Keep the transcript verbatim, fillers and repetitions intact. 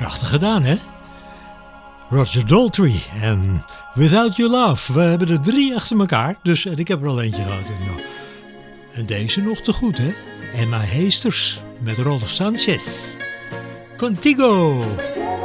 Prachtig gedaan, hè? Roger Daltrey en Without Your Love. We hebben er drie achter elkaar, dus en ik heb er al eentje gehad. Nou, en deze nog te goed, hè? Emma Heesters met Rolf Sanchez. Contigo!